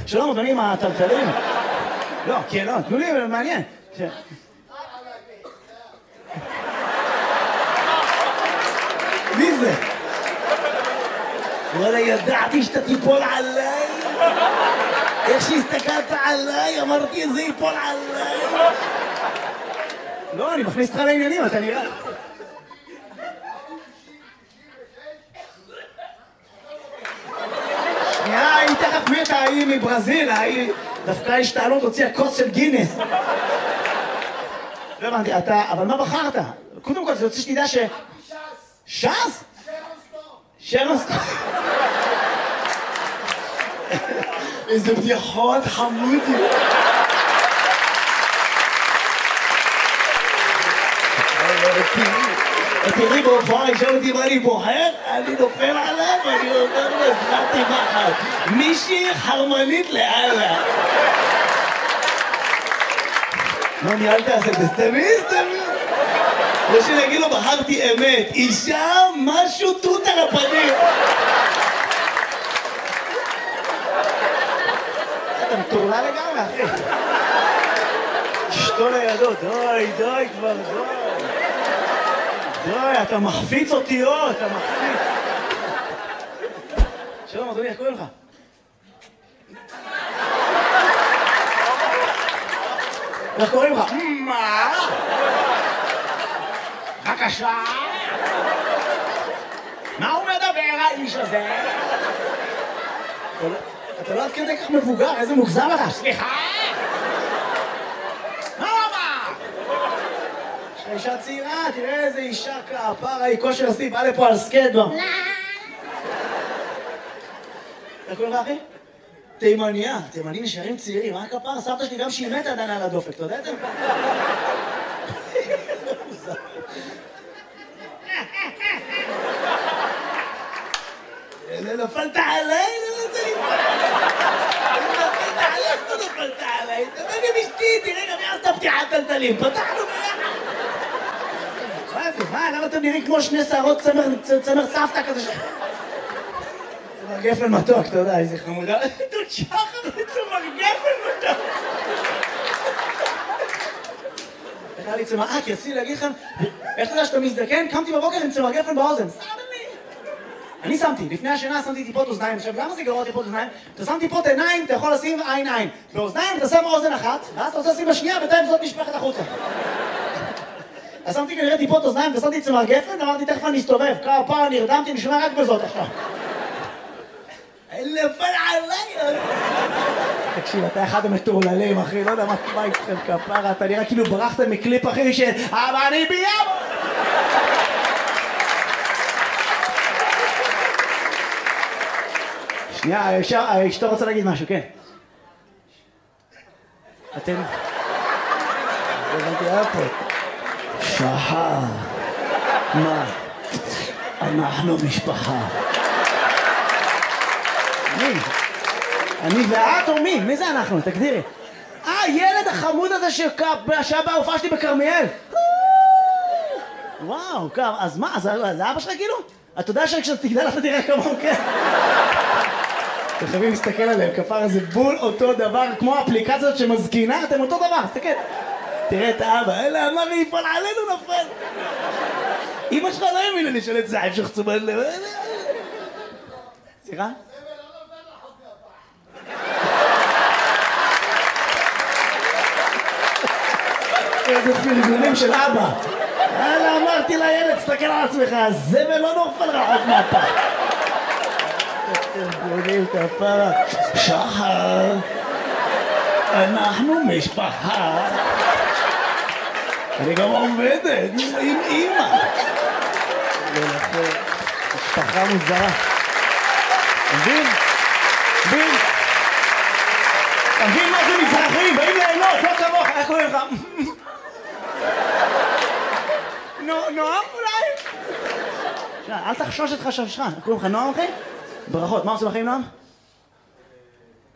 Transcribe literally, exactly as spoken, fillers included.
שלום אדוני עם הטלטלים. לא, כן, לא, תנו לי, מעניין. מי זה? וואלה, ידעתי שאתה תיפול עליי. איך שהסתכלת עליי, אמרתי, זה ייפול עליי. לא, אני מכניס אותך לעניינים, אתה נראה. שנייה, היא תכף מתה, היא מברזיל, היא דווקא השתעלות הוציאה כוס של גינס. לא הבנתי, אתה, אבל מה בחרת? קודם כל, זה רוצה שתדע ש... ש"ס? שרון סטון. איזה בדיחות חמודי. תראי בהופעה, ישאל אותי מה אני בוחר, אני נופל עליו ואני אומר לו, הזלעתי מחר. מישהי חרמנית לאללה. לא ניהלת על זה, תסתמי, תסתמי. לא שאני אגיד לו, בחרתי אמת. אישה, משהו תות על הפנים. אתה מטורלה לגמרי, אחי. אשתו לידו, די, די כבר, די. די, אתה מחפיץ אותיות, אתה מחפיץ. שלום, אדוני, איך קוראים לך? איך קוראים לך? מה? בבקשה? מה הוא מדבר, האיש הזה? אתה לא עד כדי כך מבוגר, איזה מוגזם לך? סליחה? מה הוא אמר? יש לך אישה צעירה, תראה איזה אישה כפרה, היא כושר עשי, בא לפה על סקייטבורד. איך קוראים לך, אחי? תימניה, תימנים נשארים צעירים, מה הכפרה? סבתא שלי גם שהיא מתה עדיין על הדופק, אתה יודע את זה? נפלת עליי, לא רוצה ליפול עליי. נפלת עליי, לא נפלת עליי. תבוא גם אשתי, תראה גם יעשת פתיחת טלטלים. פתחנו ביחד. מה זה? מה? למה אתם נראים כמו שני שערות צמר סבתא כזה ש... צמר גפן מתוק, אתה יודע, איזה חמודה. דוד שחר וצמר גפן מתוק. איך היה לי צמר... אה, כי רציתי להגיד לכם, איך אתה יודע שאתה מזדקן? קמתי בבוקר עם צמר גפן באוזן. אני שמתי, לפני השינה שמתי טיפות אוזניים. עכשיו, למה זה גרוע טיפות אוזניים? אתה שם טיפות עיניים, אתה יכול לשים עין עין. באוזניים אתה שם אוזן אחת, ואז אתה רוצה לשים בשנייה, בינתיים זאת נשפכת החוצה. אז שמתי כנראה טיפות אוזניים, ושמתי צמר גפן, אמרתי, תכף אני אסתובב. כפרה, נרדמתי, אני שומע רק בזאת עכשיו. נפל עליי! תקשיב, אתה אחד המטורללים, אחי, לא יודע מה קורה איתכם כפרה, אתה נראה כאילו ברחתם מקליפ, אחי, של אבל אני ביום! שנייה, אשתו רוצה להגיד משהו, כן. אתם... הבנתי, היה פה. שחר. מה? אנחנו משפחה. מי? אני ואת או מי? מי זה אנחנו? תגדירי. אה, ילד החמוד הזה שהיה בהופעה שלי בכרמיאל. וואו, אז מה? זה אבא שלך כאילו? אתה יודע שכשאתה תגדל אתה תראה כמוהו, כן? אתם חייבים להסתכל עליהם, כפרה זה בול אותו דבר, כמו האפליקציות שמזקינה, אתם אותו דבר, תסתכל. תראה את האבא, אלה אמר לי, יפול עלינו נפל. אמא שלך לא האמינה לי של את זה, המשך צומת לב. סליחה? איזה פרגונים של אבא. אלה אמרתי לילד, תסתכל על עצמך, הזבל לא נופל רחוק מהפה. פרגונים כפרה. שחר, אנחנו משפחה. אני גם עובדת עם אמא. משפחה מוזרה. מבין? מבין? מבין מה זה מזרחים? באים ליהנות, לא כמוך, איך קוראים לך? נועם אולי? אל תחשוש את חששך. איך קוראים לך נועם אחי? ברכות, מה עושים לכם נועם?